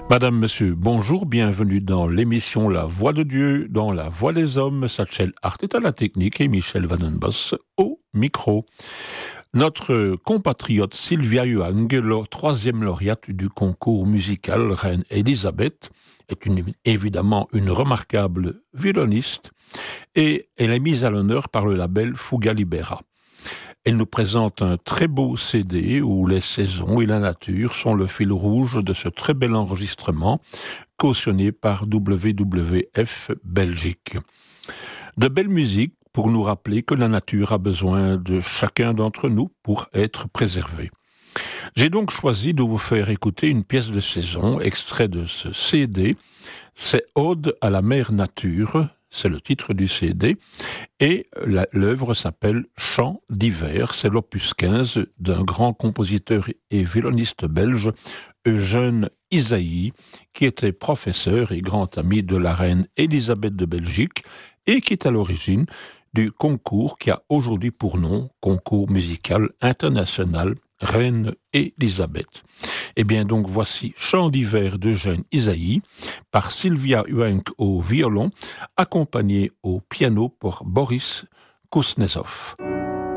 Madame, Monsieur, bonjour, bienvenue dans l'émission La Voix de Dieu, dans La Voix des Hommes. Satchel Hart est à la technique et Michel Vandenbos au micro. Notre compatriote Sylvia Huang, troisième lauréate du concours musical Reine Elisabeth, est évidemment une remarquable violoniste et elle est mise à l'honneur par le label Fuga Libera. Elle nous présente un très beau CD où les saisons et la nature sont le fil rouge de ce très bel enregistrement cautionné par WWF Belgique. De belle musique pour nous rappeler que la nature a besoin de chacun d'entre nous pour être préservée. J'ai donc choisi de vous faire écouter une pièce de saison, extrait de ce CD. C'est Ode à la mère nature, c'est le titre du CD, et l'œuvre s'appelle Chant d'hiver, c'est l'opus 15 d'un grand compositeur et violoniste belge, Eugène Ysaÿe, qui était professeur et grand ami de la reine Elisabeth de Belgique, et qui est à l'origine du concours qui a aujourd'hui pour nom Concours musical international Reine Elisabeth. Eh bien donc voici Chant d'hiver d'Eugène Ysaÿe par Sylvia Huang au violon, accompagné au piano par Boris Kuznetsov.